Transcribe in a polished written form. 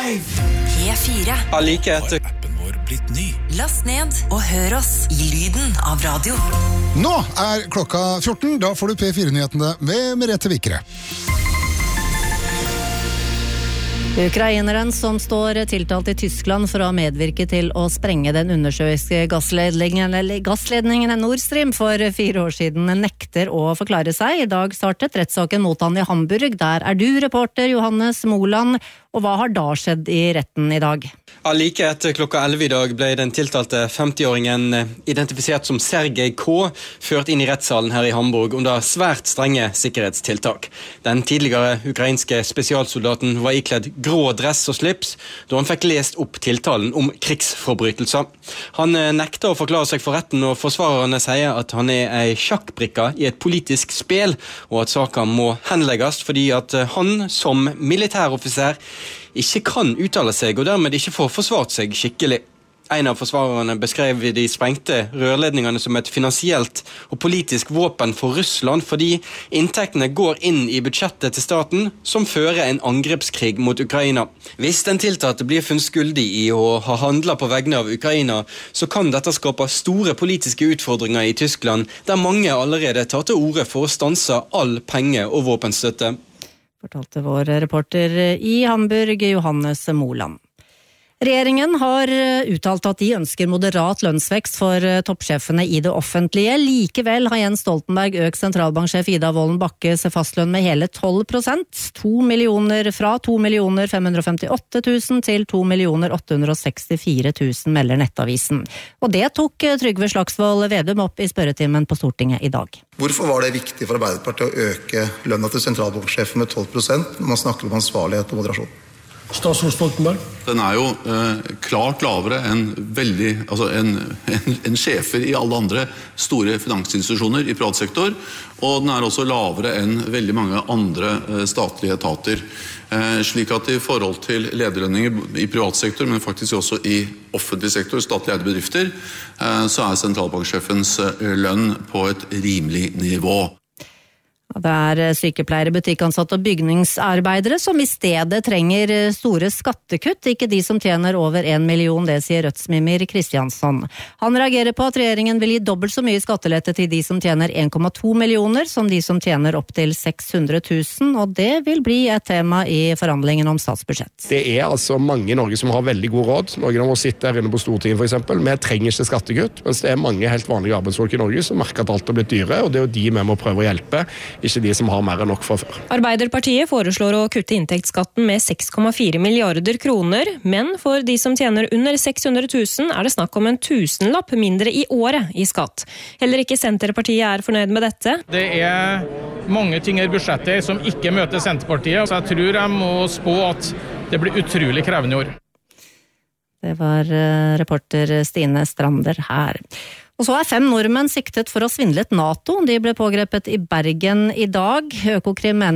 P4. Like etter appen vår blitt ny. Last ned og hør oss I lyden av radio. Nå klokka 14, da får du P4-nyhetene med Merete Vikre. Ukraineren som står tiltalt I Tyskland for å ha medvirket til å sprenge den undersjøiske gassledningen Nord Stream for 4 år siden nekter å forklare seg. I dag startet rettssaken mot han I Hamburg. Der du reporter Johannes Moland, og hva har da skjedd I retten I dag? Like etter klokka 11 I dag ble den tiltalte 50-åringen identifisert som Sergej K. ført inn I rettssalen her I Hamburg under svært strenge sikkerhetstiltak. Den tidligere ukrainske spesialsoldaten var ikledd grå dress og slips da han fikk lest opp tiltalen om krigsforbrytelser. Han nekter å forklare seg for retten, og forsvarerne sier at han en sjakkbrikke I et politisk spil, og at saken må henlegges fordi at han som militæroffiser ikke kan uttale seg, og dermed ikke får forsvart seg skikkelig. En av forsvarerne beskrev de sprengte rørledningene som et finansielt og politisk våpen for Russland, fordi inntektene går inn I budsjettet til staten, som fører en angrepskrig mot Ukraina. Hvis den tiltalte blir funnet skyldig I å ha handlet på vegne av Ukraina, så kan dette skape store politiske utfordringer I Tyskland, der mange allerede tar til orde for å stanse all penge- og våpenstøtte. Fortalte vår reporter I Hamburg, Johannes Moland. Regjeringen har uttalt at de ønsker moderat lønnsvekst for toppsjefene I det offentlige. Likevel har Jens Stoltenberg økt sentralbanksjef Ida Wolden Bakkes fastlønn med hele 12%, 2 millioner fra 2.558 000 til 2.864 000, melder Nettavisen. Og det tok Trygve Slagsvold Vedum opp I spørretimen på Stortinget I dag. Hvorfor var det viktig for Arbeiderpartiet å øke lønna til sentralbanksjefen med 12% når man snakker om ansvarlighet og moderasjon? Statsråd Stoltenberg. Den jo klart lavere enn sjefer I alle andre store finansinstitusjoner I privat sektor, og den også lavere enn veldig mange andre statlige etater. Slik at I forhold til lederlønninger I privat sektor, men faktisk også I offentlig sektor, statlig eide bedrifter, så sentralbanksjefens lønn på et rimelig nivå. Det sykepleiere, butikkansatte og bygningsarbeidere som I stedet trenger store skattekutt, ikke de som tjener over 1 million, det sier Rødts Mimir Kristiansson. Han reagerer på at regjeringen vil gi dobbelt så mye skattelette til de som tjener 1,2 millioner som de som tjener opp til 600 000, og det vil bli et tema I forhandlingen om statsbudsjett. Det altså mange I Norge som har veldig god råd. Noen av oss sitter her inne på Stortinget for eksempel. Vi trenger ikke skattekutt, mens det mange helt vanlige arbeidsfolk I Norge som merker at alt har blitt dyre, og det jo de vi må prøve å hjelpe, ikke de som har mer enn nok fra før. Arbeiderpartiet foreslår å kutte inntektsskatten med 6,4 milliarder kroner, men for de som tjener under 600 000 det snakk om en tusenlapp mindre I året I skatt. Heller ikke Senterpartiet fornøyd med dette. Det mange ting I budsjettet som ikke møter Senterpartiet, så jeg tror jeg må spå at det blir utrolig krevende I år. Det var reporter Stine Strander her. Og så 5 nordmenn siktet for å ha svindlet NATO. De ble pågrepet I Bergen I dag. Økokrim mener